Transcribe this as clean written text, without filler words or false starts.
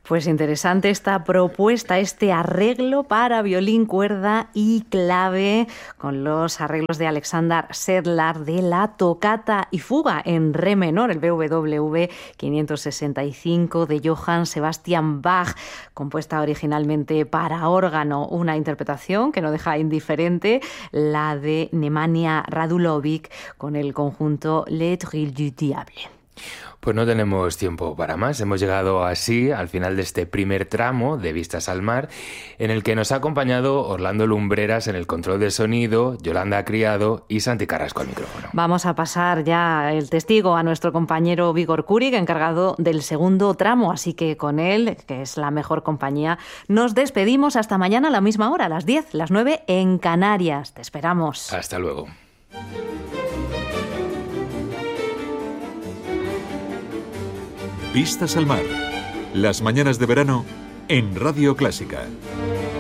Pues interesante esta propuesta, este arreglo para violín, cuerda y clave con los arreglos de Alexander Sedlar de la Tocata y Fuga en re menor, el BWV 565 de Johann Sebastian Bach, compuesta originalmente para órgano, una interpretación que no deja indiferente, la de Nemanja Radulovic con el conjunto Le Trill du Diable. Pues no tenemos tiempo para más. Hemos llegado así al final de este primer tramo de Vistas al Mar, en el que nos ha acompañado Orlando Lumbreras en el control de sonido, Yolanda Criado y Santi Carrasco al micrófono. Vamos a pasar ya el testigo a nuestro compañero Víctor Kurig, encargado del segundo tramo, así que con él, que es la mejor compañía, nos despedimos hasta mañana a la misma hora, a las 10, las 9 en Canarias. Te esperamos. Hasta luego. Vistas al Mar. Las mañanas de verano en Radio Clásica.